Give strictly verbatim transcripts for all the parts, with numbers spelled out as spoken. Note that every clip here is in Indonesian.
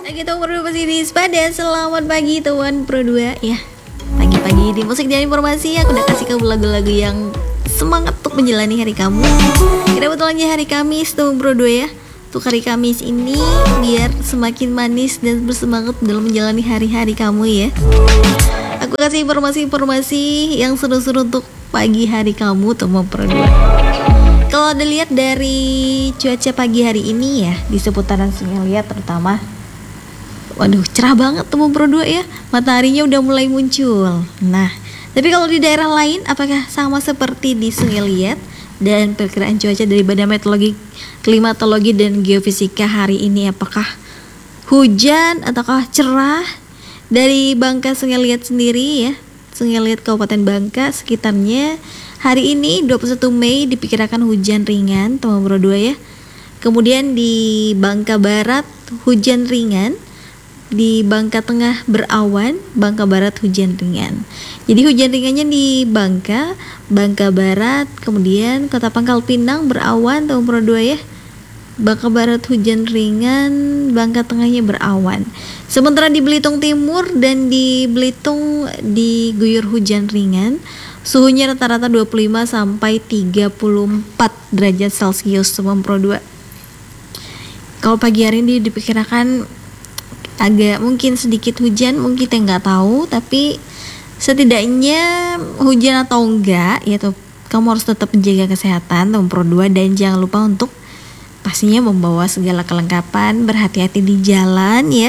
Lagi Tuan Pro dua pesimis pada selamat pagi Tuan Pro dua ya. Pagi-pagi di musik dan informasi aku udah kasih kamu lagu-lagu yang semangat untuk menjalani hari kamu. Kebetulannya hari Kamis Tuan Pro dua ya. Untuk hari Kamis ini biar semakin manis dan bersemangat dalam menjalani hari-hari kamu ya. Aku kasih informasi-informasi yang seru-seru untuk pagi hari kamu Tuan Pro dua. Kalau dilihat dari cuaca pagi hari ini ya di seputaran Sungai Liat terutama, waduh cerah banget Tuan Pro dua ya, mataharinya udah mulai muncul. Nah, tapi kalau di daerah lain apakah sama seperti di Sungai Liat? Dan perkiraan cuaca dari Badan Meteorologi, Klimatologi dan Geofisika hari ini apakah hujan ataukah cerah? Dari Bangka Sungai Liat sendiri ya, Sungai Liat Kabupaten Bangka sekitarnya hari ini dua puluh satu Mei diperkirakan hujan ringan Tuan Pro dua ya. Kemudian di Bangka Barat hujan ringan, di Bangka Tengah berawan, Bangka Barat hujan ringan. Jadi hujan ringannya di Bangka, Bangka Barat, kemudian Kota Pangkal Pinang berawan Tuan Pro dua ya. Bangka Barat hujan ringan, Bangka Tengahnya berawan. Sementara di Belitung Timur dan di Belitung diguyur hujan ringan. Suhunya rata-rata dua puluh lima sampai tiga puluh empat derajat Celcius Tuan Pro dua. Kalau pagi hari ini diperkirakan agak mungkin sedikit hujan, mungkin kita nggak tahu, tapi setidaknya hujan atau enggak ya tuh, kamu harus tetap menjaga kesehatan Tuan Pro dua dan jangan lupa untuk pastinya membawa segala kelengkapan, berhati-hati di jalan ya.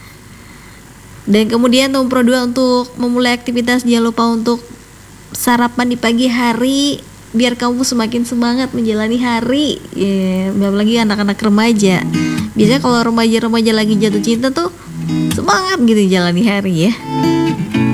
Dan kemudian Tuan Pro dua untuk memulai aktivitas jangan lupa untuk sarapan di pagi hari biar kamu semakin semangat menjalani hari ya, apalagi anak-anak remaja. Biasanya kalau remaja-remaja lagi jatuh cinta tuh semangat gitu jalani hari ya.